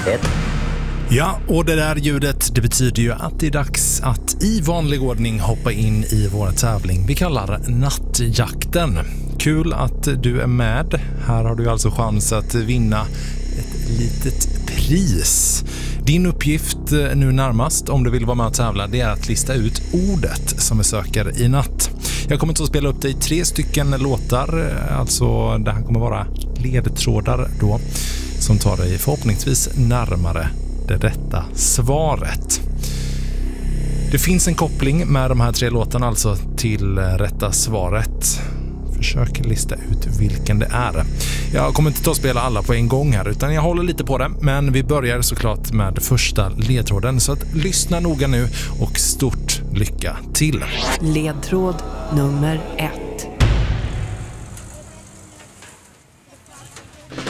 1. Ja, och det där ljudet, det betyder ju att det är dags att i vanlig ordning hoppa in i vår tävling vi kallar Nattjakten. Kul att du är med. Här har du alltså chans att vinna ett litet pris. Din uppgift nu närmast, om du vill vara med och tävla, det är att lista ut ordet som vi söker i natt. Jag kommer att spela upp dig 3 stycken låtar, alltså det här kommer vara ledtrådar då, som tar dig förhoppningsvis närmare det rätta svaret. Det finns en koppling med de här 3 låtarna alltså till rätta svaret. Försök lista ut vilken det är. Jag kommer inte att spela alla på en gång här, utan jag håller lite på det. Men vi börjar såklart med första ledtråden. Så att lyssna noga nu och stort lycka till. Ledtråd nummer 1.